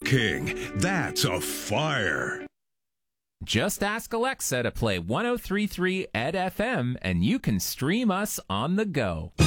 King, that's a fire. Just ask Alexa to play 103.3 Ed FM, and you can stream us on the go.